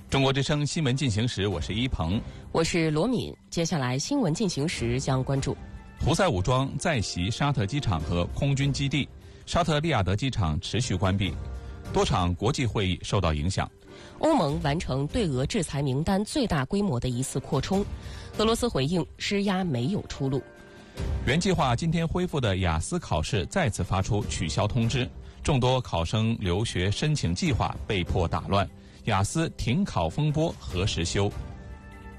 中国之声新闻进行时，我是一鹏， 我是罗敏。接下来新闻进行时将关注： 胡塞武装再袭沙特机场和空军基地，沙特利雅得机场持续关闭，多场国际会议受到影响。 欧盟完成对俄制裁名单最大规模的一次扩充，俄罗斯回应施压没有出路。 原计划今天恢复的雅思考试再次发出取消通知，众多考生留学申请计划被迫打乱，雅思停考风波何时休？